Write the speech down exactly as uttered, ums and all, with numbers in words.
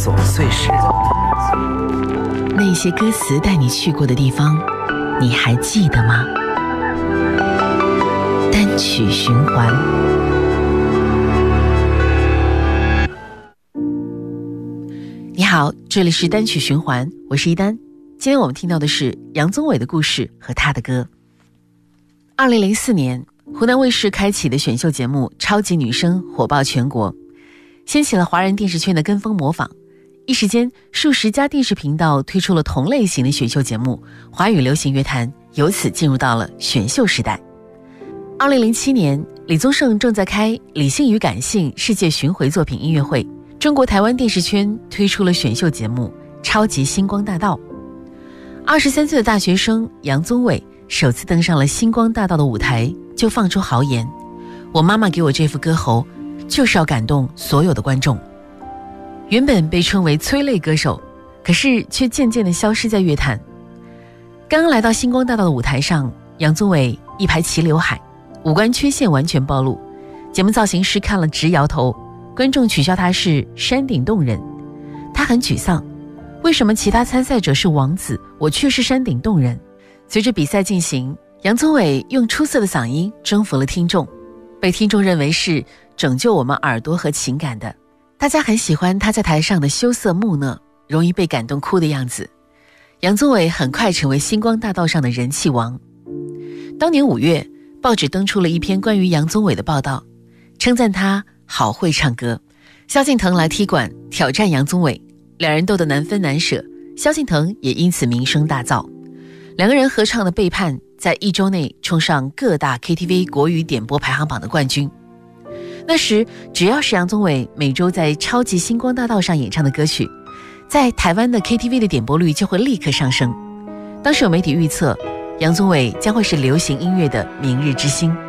琐碎事， 那些歌词带你去过的地方，你还记得吗？单曲循环。你好，这里是单曲循环，我是一丹。今天我们听到的是杨宗纬的故事和他的歌。二零零四年，湖南卫视开启的选秀节目《超级女声》火爆全国，掀起了华人电视圈的跟风模仿。一时间，数十家电视频道推出了同类型的选秀节目，华语流行乐坛由此进入到了选秀时代。二零零七年，李宗盛正在开《理性与感性》世界巡回作品音乐会，中国台湾电视圈推出了选秀节目《超级星光大道》。二十三岁的大学生杨宗纬首次登上了星光大道的舞台，就放出豪言：我妈妈给我这副歌喉，就是要感动所有的观众。原本被称为催泪歌手，可是却渐渐地消失在乐坛。刚刚来到星光大道的舞台上，杨宗纬一排齐刘海，五官缺陷完全暴露，节目造型师看了直摇头，观众取笑他是山顶洞人。他很沮丧，为什么其他参赛者是王子，我却是山顶洞人？随着比赛进行，杨宗纬用出色的嗓音征服了听众，被听众认为是拯救我们耳朵和情感的。大家很喜欢他在台上的羞涩木讷，容易被感动哭的样子。杨宗纬很快成为星光大道上的人气王。当年五月，报纸登出了一篇关于杨宗纬的报道，称赞他好会唱歌。萧敬腾来踢馆挑战杨宗纬，两人斗得难分难舍，萧敬腾也因此名声大噪。两个人合唱的《背叛》在一周内冲上各大 K T V 国语点播排行榜的冠军。那时只要是杨宗纬每周在超级星光大道上演唱的歌曲，在台湾的 K T V 的点播率就会立刻上升。当时有媒体预测，杨宗纬将会是流行音乐的明日之星。